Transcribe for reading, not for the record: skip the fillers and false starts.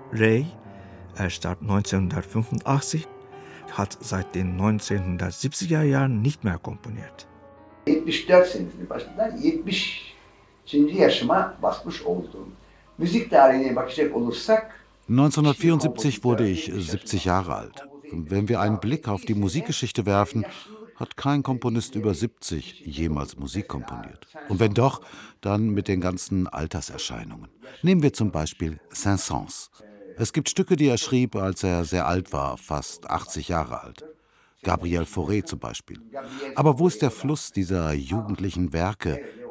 Ray, er starb 1985, hat seit den 1970er Jahren nicht mehr komponiert. 74 senesinin başından 70. yaşıma basmış oldum. Müzik tarihine bakacak olursak 1974 wurde ich 70 Jahre alt. Wenn wir einen Blick auf die Musikgeschichte werfen, hat kein Komponist über 70 jemals Musik komponiert. Und wenn doch, dann mit den ganzen Alterserscheinungen. Nehmen wir zum Beispiel Saint-Saëns. Es gibt Stücke, die er schrieb, als er sehr alt war, fast 80 Jahre alt. Gabriel Fauré zum Beispiel. Aber wo ist der Fluss dieser jugendlichen Werke,